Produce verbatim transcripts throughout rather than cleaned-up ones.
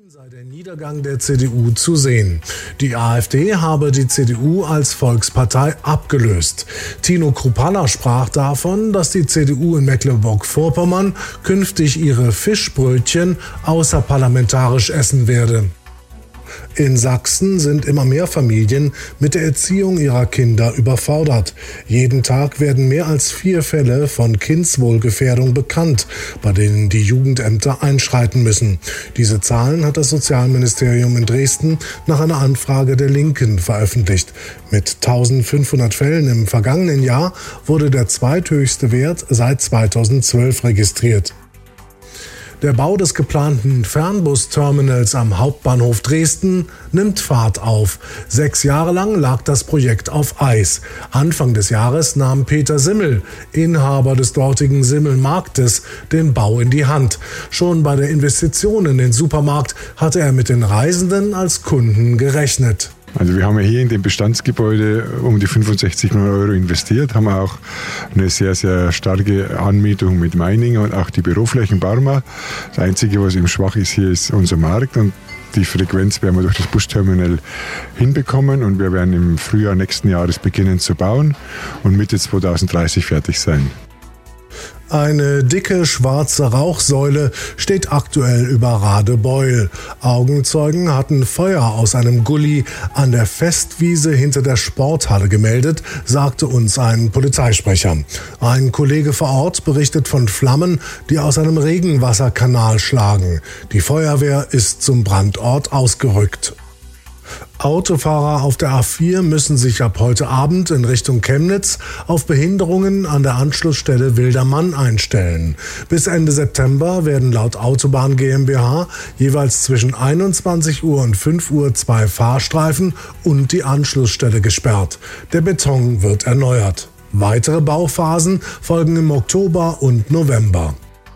sei der Niedergang der C D U zu sehen. Die AfD habe die C D U als Volkspartei abgelöst. Tino Kruppalla sprach davon, dass die C D U in Mecklenburg-Vorpommern künftig ihre Fischbrötchen außerparlamentarisch essen werde. In Sachsen sind immer mehr Familien mit der Erziehung ihrer Kinder überfordert. Jeden Tag werden mehr als vier Fälle von Kindswohlgefährdung bekannt, bei denen die Jugendämter einschreiten müssen. Diese Zahlen hat das Sozialministerium in Dresden nach einer Anfrage der Linken veröffentlicht. Mit eintausendfünfhundert Fällen im vergangenen Jahr wurde der zweithöchste Wert seit zweitausendzwölf registriert. Der Bau des geplanten Fernbusterminals am Hauptbahnhof Dresden nimmt Fahrt auf. Sechs Jahre lang lag das Projekt auf Eis. Anfang des Jahres nahm Peter Simmel, Inhaber des dortigen Simmel-Marktes, den Bau in die Hand. Schon bei der Investition in den Supermarkt hatte er mit den Reisenden als Kunden gerechnet. Also wir haben ja hier in dem Bestandsgebäude um die fünfundsechzig Millionen Euro investiert, haben auch eine sehr, sehr starke Anmietung mit Meininger und auch die Büroflächen Barmer. Das Einzige, was eben schwach ist hier, ist unser Markt und die Frequenz werden wir durch das Busterminal hinbekommen und wir werden im Frühjahr nächsten Jahres beginnen zu bauen und Mitte zweitausenddreißig fertig sein. Eine dicke schwarze Rauchsäule steht aktuell über Radebeul. Augenzeugen hatten Feuer aus einem Gully an der Festwiese hinter der Sporthalle gemeldet, sagte uns ein Polizeisprecher. Ein Kollege vor Ort berichtet von Flammen, die aus einem Regenwasserkanal schlagen. Die Feuerwehr ist zum Brandort ausgerückt. Autofahrer auf der A vier müssen sich ab heute Abend in Richtung Chemnitz auf Behinderungen an der Anschlussstelle Wildermann einstellen. Bis Ende September werden laut Autobahn GmbH jeweils zwischen einundzwanzig Uhr und fünf Uhr zwei Fahrstreifen und die Anschlussstelle gesperrt. Der Beton wird erneuert. Weitere Bauphasen folgen im Oktober und November.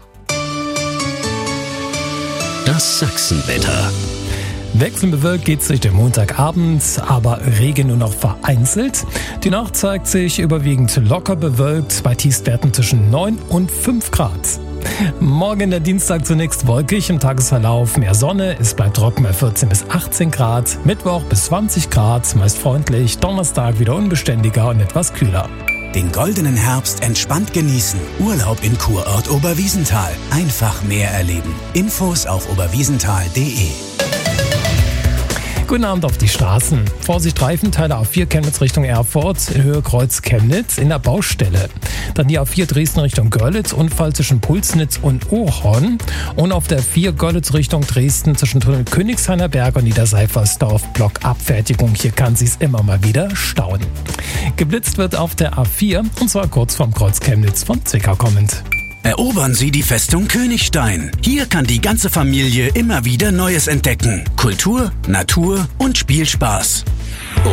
Das Sachsenwetter. Wechselnd bewölkt geht es durch den Montagabend, aber Regen nur noch vereinzelt. Die Nacht zeigt sich überwiegend locker bewölkt bei Tiefstwerten zwischen neun und fünf Grad. Morgen der Dienstag zunächst wolkig, im Tagesverlauf mehr Sonne, es bleibt trocken bei vierzehn bis achtzehn Grad, Mittwoch bis zwanzig Grad, meist freundlich, Donnerstag wieder unbeständiger und etwas kühler. Den goldenen Herbst entspannt genießen. Urlaub in Kurort Oberwiesenthal. Einfach mehr erleben. Infos auf oberwiesenthal punkt de. Guten Abend auf die Straßen. Vorsicht, Reifenteile A vier Chemnitz Richtung Erfurt, in Höhe Kreuz Chemnitz in der Baustelle. Dann die A vier Dresden Richtung Görlitz, Unfall zwischen Pulsnitz und Ohorn. Und auf der vier Görlitz Richtung Dresden zwischen Tunnel Königshainer Berg und Niederseifersdorf Blockabfertigung. Hier kann sich's immer mal wieder stauen. Geblitzt wird auf der A vier und zwar kurz vorm Kreuz Chemnitz von Zwickau kommend. Erobern Sie die Festung Königstein. Hier kann die ganze Familie immer wieder Neues entdecken. Kultur, Natur und Spielspaß.